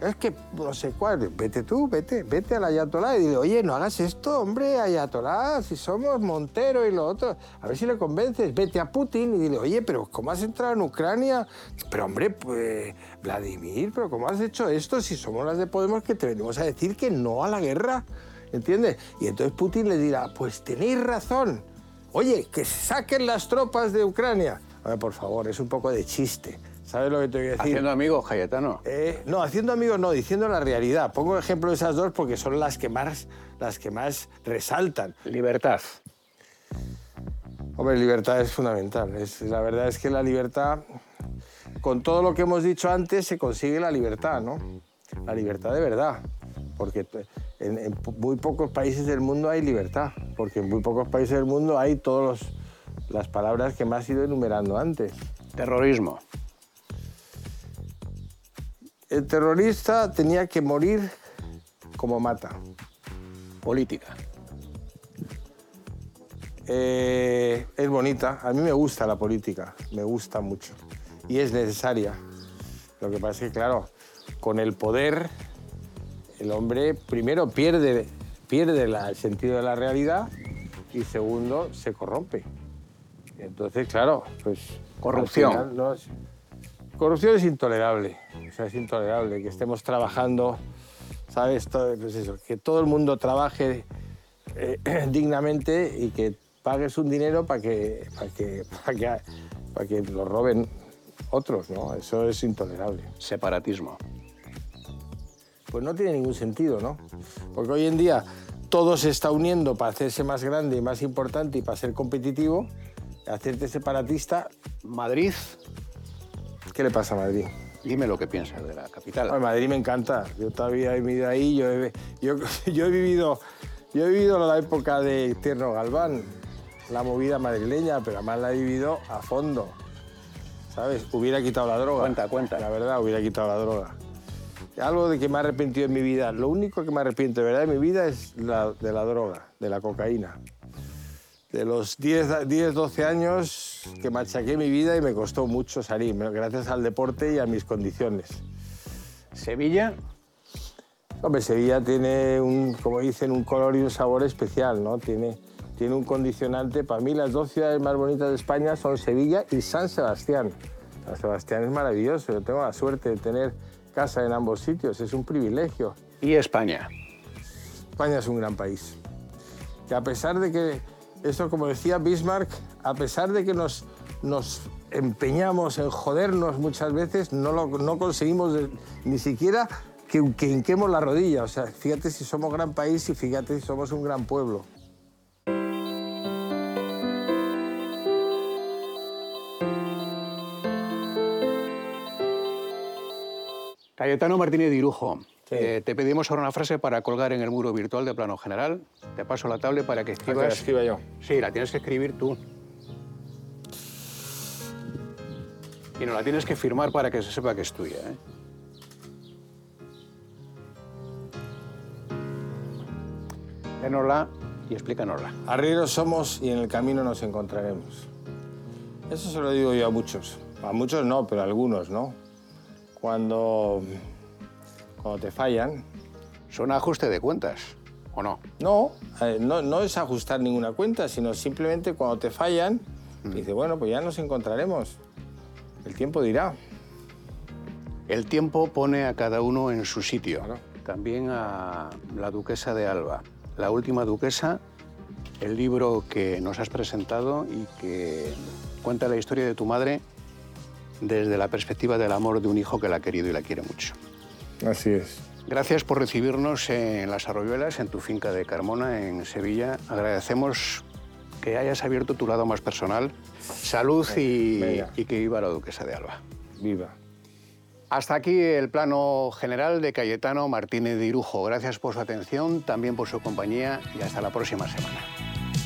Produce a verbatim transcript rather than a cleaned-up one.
es que no sé cuál, vete tú, vete, vete al ayatolá y dile, oye, no hagas esto, hombre, ayatolá, si somos Montero y lo otro, a ver si le convences, vete a Putin y dile, oye, pero ¿cómo has entrado en Ucrania? Pero hombre, pues, Vladimir, pero ¿cómo has hecho esto si somos las de Podemos que te venimos a decir que no a la guerra? ¿Entiendes? Y entonces Putin le dirá, pues tenéis razón, oye, que saquen las tropas de Ucrania. A ver, por favor, es un poco de chiste. ¿Sabes lo que te voy a decir? Haciendo amigos, Cayetano. Eh, no, haciendo amigos no, diciendo la realidad. Pongo ejemplo de esas dos porque son las que más, las que más resaltan. Libertad. Hombre, libertad es fundamental. Es, la verdad es que la libertad, con todo lo que hemos dicho antes, se consigue la libertad, ¿no? La libertad de verdad. Porque en, en muy pocos países del mundo hay libertad. Porque en muy pocos países del mundo hay todas las palabras que me has ido enumerando antes. Terrorismo. El terrorista tenía que morir como mata. Política. Eh, es bonita, a mí me gusta la política, me gusta mucho. Y es necesaria. Lo que pasa es que, claro, con el poder, el hombre primero pierde, pierde la, el sentido de la realidad y segundo, se corrompe. Entonces, claro, pues... Corrupción. Final, no es, corrupción es intolerable, o sea, es intolerable que estemos trabajando, ¿sabes? Todo, pues eso, que todo el mundo trabaje eh, dignamente y que pagues un dinero para que, para que, para que, para que lo roben otros, ¿no? Eso es intolerable. Separatismo. Pues no tiene ningún sentido, ¿no? Porque hoy en día todo se está uniendo para hacerse más grande y más importante y para ser competitivo, hacerte separatista. Madrid. ¿Qué le pasa a Madrid? Dime lo que piensas de la capital. Bueno, Madrid me encanta. Yo todavía he vivido ahí. Yo he, yo, yo he, vivido, yo he vivido la época de Tierno Galván, la movida madrileña, pero además la he vivido a fondo. ¿Sabes? Hubiera quitado la droga. Cuenta, cuenta. La verdad, hubiera quitado la droga. Algo de que me he arrepentido en mi vida. Lo único que me arrepiento de verdad de mi vida es la, de la droga, de la cocaína. De los diez, doce años que machaqué mi vida y me costó mucho salir, gracias al deporte y a mis condiciones. Sevilla. Hombre, Sevilla tiene, un, como dicen, un color y un sabor especial, ¿no? Tiene, tiene un condicionante. Para mí las dos ciudades más bonitas de España son Sevilla y San Sebastián. San Sebastián es maravilloso. Yo tengo la suerte de tener casa en ambos sitios. Es un privilegio. Y España. España es un gran país. Que a pesar de que... Eso, como decía Bismarck, a pesar de que nos, nos empeñamos en jodernos muchas veces, no, lo, no conseguimos de, ni siquiera que, que hinquemos la rodilla. O sea, fíjate si somos gran país y fíjate si somos un gran pueblo. Cayetano Martínez Dirujo. Sí. Eh, te pedimos ahora una frase para colgar en el muro virtual de Plano General. Te paso la tablet para que escribas... ¿Para que la escriba yo? Sí, la tienes que escribir tú. Y nos la tienes que firmar para que se sepa que es tuya, ¿eh? Léenosla y explícanosla. Arrieros somos y en el camino nos encontraremos. Eso se lo digo yo a muchos. A muchos no, pero a algunos, ¿no? Cuando... Cuando te fallan... ¿Son ajuste de cuentas o no? No, eh, no, no es ajustar ninguna cuenta, sino simplemente cuando te fallan, mm. dices, bueno, pues ya nos encontraremos. El tiempo dirá. El tiempo pone a cada uno en su sitio. Claro. También a la duquesa de Alba. La última duquesa, el libro que nos has presentado y que cuenta la historia de tu madre desde la perspectiva del amor de un hijo que la ha querido y la quiere mucho. Así es. Gracias por recibirnos en Las Arroyuelas, en tu finca de Carmona, en Sevilla. Agradecemos que hayas abierto tu lado más personal. Salud y, y que viva la duquesa de Alba. Viva. Hasta aquí el plano general de Cayetano Martínez Dirujo. Gracias por su atención, también por su compañía y hasta la próxima semana.